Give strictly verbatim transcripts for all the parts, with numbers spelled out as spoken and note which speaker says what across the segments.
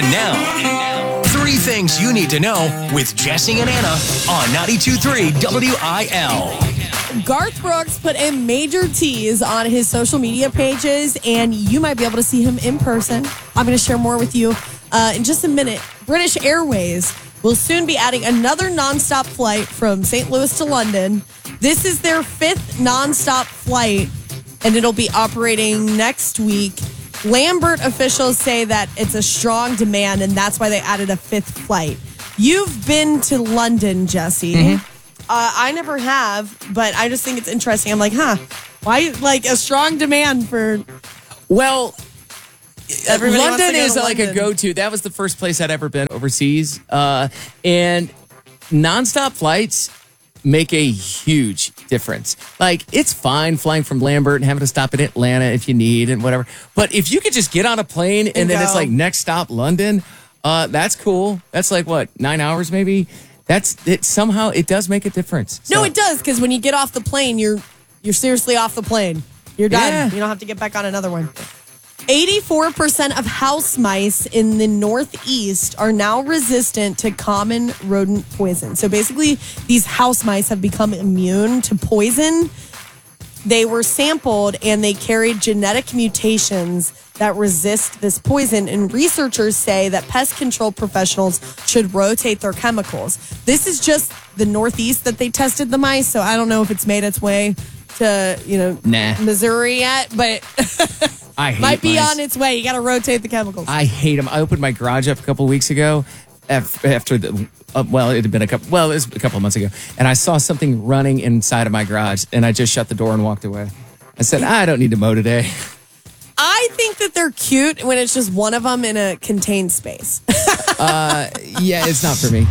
Speaker 1: And now, three things you need to know with Jesse and Anna on ninety-two point three W I L.
Speaker 2: Garth Brooks put a major tease on his social media pages, and you might be able to see him in person. I'm going to share more with you uh, in just a minute. British Airways will soon be adding another nonstop flight from Saint Louis to London. This is their fifth nonstop flight, and it'll be operating next week. Lambert officials say that it's a strong demand, and that's why they added a fifth flight. You've been to London, Jesse. Mm-hmm. Uh, I never have, but I just think it's interesting. I'm like, huh, why like a strong demand for...
Speaker 3: Well,
Speaker 2: Everybody
Speaker 3: London
Speaker 2: go
Speaker 3: is
Speaker 2: to
Speaker 3: like
Speaker 2: London.
Speaker 3: a go-to. That was the first place I'd ever been overseas. Uh, and nonstop flights make a huge difference. Like, it's fine flying from Lambert and having to stop in Atlanta if you need and whatever. But if you could just get on a plane and, and then
Speaker 2: go.
Speaker 3: it's like next stop London, uh, that's cool. That's like, what, nine hours maybe? That's it. Somehow it does make a difference. So.
Speaker 2: No, it does, because when you get off the plane, you're you're seriously off the plane. You're done.
Speaker 3: Yeah.
Speaker 2: You don't have to get back on another one. eighty-four percent of house mice in the Northeast are now resistant to common rodent poison. So basically, these house mice have become immune to poison. They were sampled and they carried genetic mutations that resist this poison. And researchers say that pest control professionals should rotate their chemicals. This is just the Northeast that they tested the mice. So I don't know if it's made its way to, you know,
Speaker 3: Nah.
Speaker 2: Missouri yet, but
Speaker 3: I hate
Speaker 2: might be
Speaker 3: mice.
Speaker 2: on its way. You got to rotate the chemicals.
Speaker 3: I hate them. I opened my garage up a couple of weeks ago af- after the, uh, well, it had been a couple, well, it was a couple of months ago. And I saw something running inside of my garage and I just shut the door and walked away. I said, I don't need to mow today.
Speaker 2: I think that they're cute when it's just one of them in a contained space.
Speaker 3: uh, yeah, it's not for me.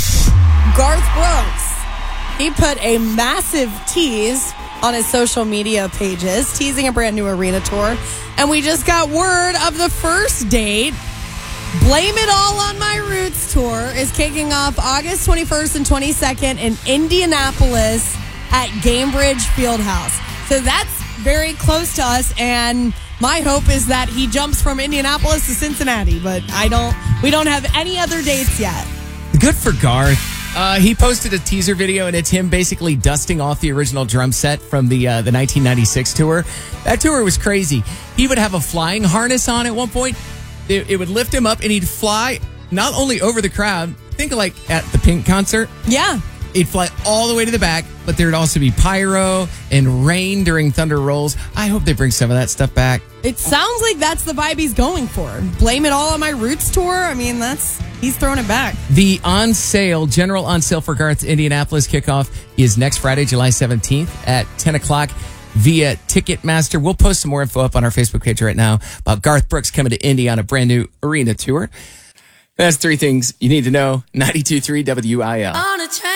Speaker 2: Garth Brooks, he put a massive tease on his social media pages, teasing a brand new arena tour. And we just got word of the first date. Blame It All on My Roots tour is kicking off August twenty-first and twenty-second in Indianapolis at Gainbridge Fieldhouse. So that's very close to us, and my hope is that he jumps from Indianapolis to Cincinnati, but I don't. We don't have any other dates yet.
Speaker 3: Good for Garth. Uh, he posted a teaser video, and it's him basically dusting off the original drum set from the uh, the nineteen ninety-six tour. That tour was crazy. He would have a flying harness on at one point. It, it would lift him up, and he'd fly not only over the crowd, think of like at the Pink concert.
Speaker 2: Yeah.
Speaker 3: He'd fly all the way to the back, but there'd also be pyro and rain during Thunder Rolls. I hope they bring some of that stuff back.
Speaker 2: It sounds like that's the vibe he's going for. Blame It All on My Roots tour. I mean, that's he's throwing it back.
Speaker 3: The on sale, general on sale for Garth's Indianapolis kickoff is next Friday, July seventeenth at ten o'clock via Ticketmaster. We'll post some more info up on our Facebook page right now about Garth Brooks coming to Indy on a brand new arena tour. That's three things you need to know. ninety-two point three W I L.